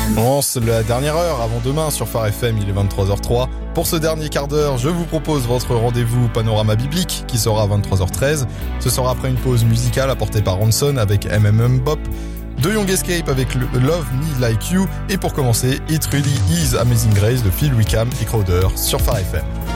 On lance la dernière heure avant demain sur Phare FM, il est 23h03. Pour ce dernier quart d'heure, je vous propose votre rendez-vous Panorama Biblique qui sera à 23h13. Ce sera après une pause musicale apportée par Ronson avec Bop, de Young Escape avec Love Me Like You et pour commencer, It Really Is Amazing Grace de Phil Wickham et Crowder sur Phare FM.